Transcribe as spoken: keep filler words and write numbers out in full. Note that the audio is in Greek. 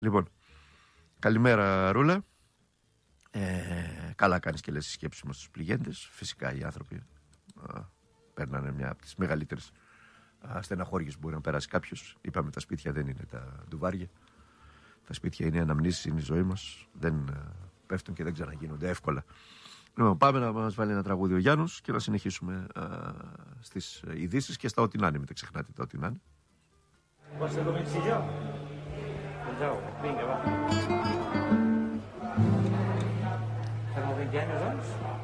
Λοιπόν, καλημέρα Ρούλα. Ε, καλά κάνεις και λες τη σκέψη μας στους πληγέντες. Φυσικά οι άνθρωποι α, παίρνανε μια από τις μεγαλύτερες στεναχώριες που μπορεί να περάσει κάποιος. Είπαμε τα σπίτια δεν είναι τα ντουβάρια. Τα σπίτια είναι οι αναμνήσεις, είναι η ζωή μας. Δεν α, πέφτουν και δεν ξαναγίνονται εύκολα. Λοιπόν, πάμε να μας βάλει ένα τραγούδι ο Γιάννους και να συνεχίσουμε α, στις ειδήσεις και στα ό,τι να είναι. Μην τα ξεχνάτε τα ό,τι να είναι. Posso cominci io? Ciao, vinga, va. Siamo venti anni junts?